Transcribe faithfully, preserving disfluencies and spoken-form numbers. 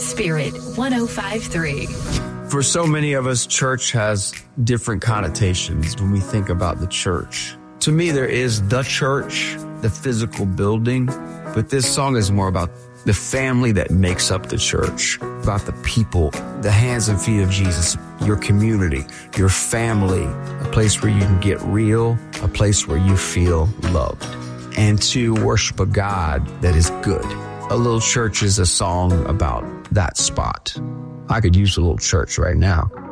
Spirit one oh five point three. For so many of us, church has different connotations when we think about the church. To me, there is the church, the physical building, but this song is more about the family that makes up the church, about the people, the hands and feet of Jesus, your community, your family, a place where you can get real, a place where you feel loved, and to worship a God that is good. A Little Church is a song about that spot. I could use a little church right now.